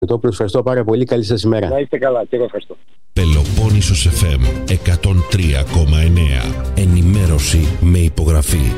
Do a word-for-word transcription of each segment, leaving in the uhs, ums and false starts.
Ευχαριστώ πάρα πολύ. Καλή σας ημέρα. Να είστε καλά. Και εγώ ευχαριστώ. Πελοπόννησος εφ εμ εκατόν τρία κόμμα εννέα. Ενημέρωση με υπογραφή.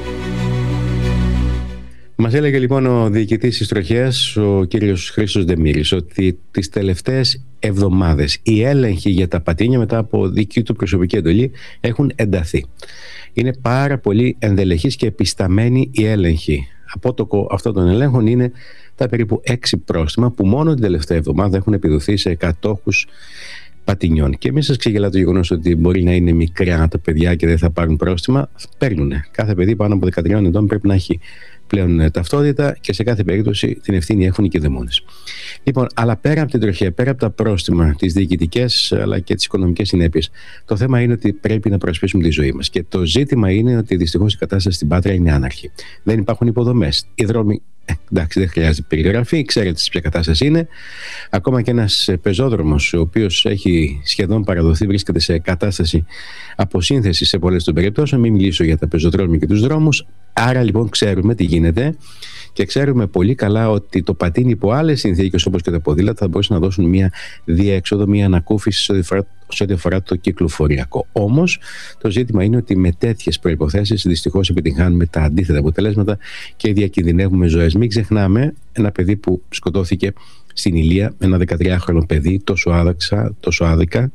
Μας έλεγε λοιπόν ο διοικητής της τροχέας, ο κύριος Χρήστος Δεμήρης, ότι τις τελευταίες εβδομάδες οι έλεγχοι για τα πατίνια μετά από δική του προσωπική εντολή έχουν ενταθεί. Είναι πάρα πολύ ενδελεχείς και επισταμένοι οι έλεγχοι. Απότοκο αυτών των ελέγχων είναι τα περίπου έξι πρόστιμα που μόνο την τελευταία εβδομάδα έχουν επιδοθεί σε κατόχους πατινιών. Και μην σας ξεγελά το γεγονός ότι μπορεί να είναι μικρά τα παιδιά και δεν θα πάρουν πρόστιμα. Παίρνουν. Κάθε παιδί πάνω από δεκατρία ετών πρέπει να έχει πλέον ταυτότητα και σε κάθε περίπτωση την ευθύνη έχουν οι κηδεμόνες. Λοιπόν, αλλά πέρα από την τροχέα, πέρα από τα πρόστιμα, τις διοικητικές αλλά και τις οικονομικές συνέπειες, το θέμα είναι ότι πρέπει να προασπίσουμε τη ζωή μας. Και το ζήτημα είναι ότι δυστυχώς η κατάσταση στην Πάτρα είναι άναρχη. Δεν υπάρχουν υποδομές. Οι δρόμοι, ε, εντάξει, δεν χρειάζεται περιγραφή, ξέρετε σε ποια κατάσταση είναι. Ακόμα και ένας πεζόδρομος, ο οποίος έχει σχεδόν παραδοθεί, βρίσκεται σε κατάσταση αποσύνθεση σε πολλές των περιπτώσεων. Μην μιλήσω για τα πεζοδρόμια και τους δρόμους. Άρα λοιπόν ξέρουμε τι γίνεται και ξέρουμε πολύ καλά ότι το πατίνι υπό άλλες συνθήκες όπως και τα ποδήλατα θα μπορούσαν να δώσουν μια διέξοδο, μια ανακούφιση σε ό,τι αφορά, σε ό,τι αφορά το κυκλοφοριακό. Όμως το ζήτημα είναι ότι με τέτοιες προϋποθέσεις δυστυχώς επιτυγχάνουμε τα αντίθετα αποτελέσματα και διακινδυνεύουμε ζωές. Μην ξεχνάμε ένα παιδί που σκοτώθηκε στην Ηλία, ένα δεκατριάχρονο παιδί, τόσο άδεξα, τόσο άδικα,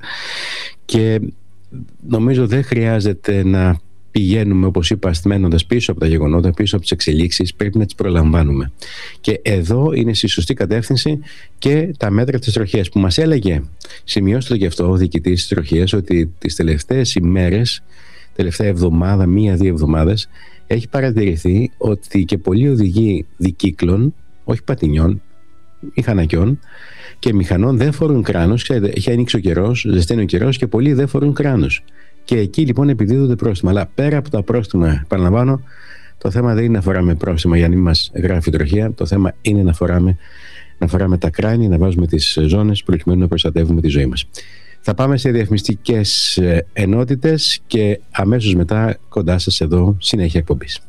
και νομίζω δεν χρειάζεται να πηγαίνουμε, όπως είπα, αστμένοντας πίσω από τα γεγονότα, πίσω από τις εξελίξεις. Πρέπει να τις προλαμβάνουμε. Και εδώ είναι στη σωστή κατεύθυνση και τα μέτρα της τροχέας που μας έλεγε, σημειώστε το και αυτό ο διοικητής της τροχέας, ότι τις τελευταίες ημέρες, τελευταία εβδομάδα, μία-δύο εβδομάδες, έχει παρατηρηθεί ότι και πολλοί οδηγοί δικύκλων, όχι πατινιών, μηχανακιών και μηχανών δεν φορούν κράνος. Ξέρετε, έχει ανοίξει ο καιρός, ζεσταίνει ο καιρός και πολλοί δεν φορούν κράνος. Και εκεί λοιπόν επιδίδονται πρόστιμα. Αλλά πέρα από τα πρόστιμα, επαναλαμβάνω, το θέμα δεν είναι να φοράμε πρόστιμα για να μην μας γράφει η τροχέα. Το θέμα είναι να φοράμε, να φοράμε τα κράνη, να βάζουμε τις ζώνες προκειμένου να προστατεύουμε τη ζωή μας. Θα πάμε σε διαφημιστικές ενότητες και αμέσως μετά κοντά σας εδώ, συνέχεια εκπομπής.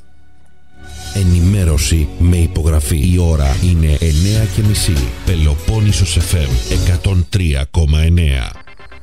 Ενημέρωση με υπογραφή. Η ώρα είναι εννέα και μισή. Πελοπόννησος εφ εμ εκατόν τρία κόμμα εννέα.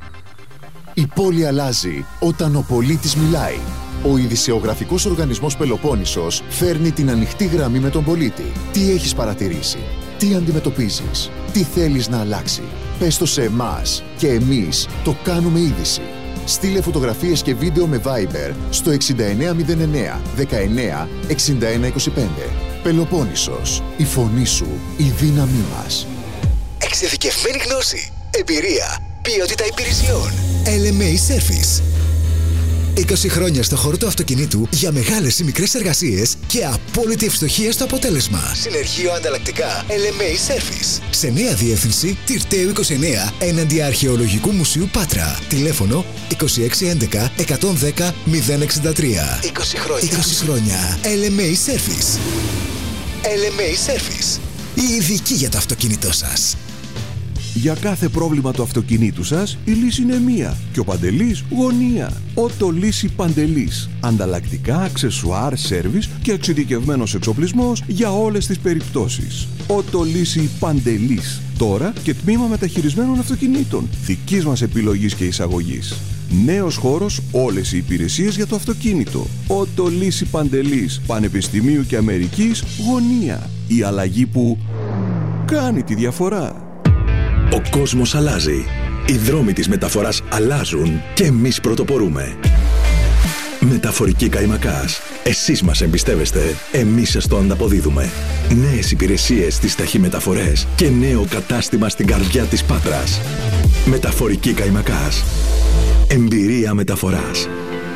Η πόλη αλλάζει όταν ο πολίτης μιλάει. Ο ειδησεογραφικός οργανισμός Πελοπόννησος φέρνει την ανοιχτή γραμμή με τον πολίτη. Τι έχεις παρατηρήσει, τι αντιμετωπίζεις, τι θέλεις να αλλάξει. Πες το σε εμάς και εμείς το κάνουμε είδηση. Στείλε φωτογραφίες και βίντεο με Viber στο εξήντα εννέα μηδέν εννέα δεκαεννέα εξήντα ένα είκοσι πέντε. Πελοπόννησος, η φωνή σου, η δύναμή μας. Εξειδικευμένη γνώση, εμπειρία, ποιότητα υπηρεσιών. ελ εμ έι Service. είκοσι χρόνια στο χώρο του αυτοκινήτου για μεγάλες ή μικρές εργασίες και απόλυτη ευστοχία στο αποτέλεσμα. Συνεργείο ανταλλακτικά ελ εμ έι Service. Σε νέα διεύθυνση Τυρταίου είκοσι εννέα έναντι Αρχαιολογικού Μουσείου Πάτρα. Τηλέφωνο είκοσι έξι έντεκα εκατόν δέκα μηδέν εξήντα τρία. είκοσι χρόνια. είκοσι χρόνια. ελ εμ έι Service. ελ εμ έι Service. Η ειδική για το αυτοκίνητό σας. Για κάθε πρόβλημα του αυτοκινήτου σας, η λύση είναι μία και ο Παντελής γωνία. Ότο Λύση Παντελής. Ανταλλακτικά, αξεσουάρ, σέρβις και εξειδικευμένος εξοπλισμός για όλες τις περιπτώσεις. Ότο Λύση Παντελής. Τώρα και τμήμα μεταχειρισμένων αυτοκινήτων. Δικής μας επιλογής και εισαγωγής. Νέος χώρος, όλες οι υπηρεσίες για το αυτοκίνητο. Ότο Λύση Παντελής. Πανεπιστημίου και Αμερικής γωνία. Η αλλαγή που κάνει τη διαφορά. Ο κόσμος αλλάζει. Οι δρόμοι της μεταφοράς αλλάζουν και εμείς πρωτοπορούμε. Μεταφορική Καϊμακάς. Εσείς μας εμπιστεύεστε, εμείς σας το ανταποδίδουμε. Νέες υπηρεσίες στις ταχυμεταφορές και νέο κατάστημα στην καρδιά της Πάτρας. Μεταφορική Καϊμακάς. Εμπειρία μεταφοράς.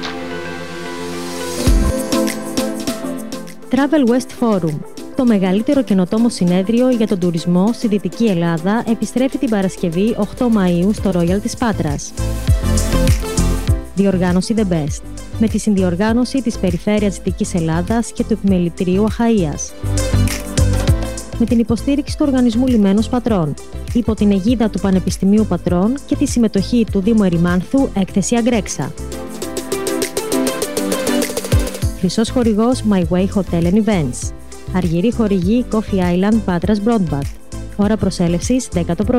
Travel West Forum. Το μεγαλύτερο καινοτόμο συνέδριο για τον τουρισμό στη Δυτική Ελλάδα επιστρέφει την Παρασκευή οκτώ Μαΐου στο Royal της Πάτρας. Διοργάνωση The Best, με τη συνδιοργάνωση της Περιφέρειας Δυτικής Ελλάδας και του Επιμελητηρίου Αχαΐας. Με την υποστήριξη του Οργανισμού Λιμένος Πατρών, υπό την αιγίδα του Πανεπιστημίου Πατρών και τη συμμετοχή του Δήμου Ερημάνθου έκθεση Αγκρέξα. Χρυσός χορηγός My Way Hotel and Events. Αργυρή χορηγή Coffee Island Patras Broadband. Ώρα προσέλευσης δέκα το πρωί.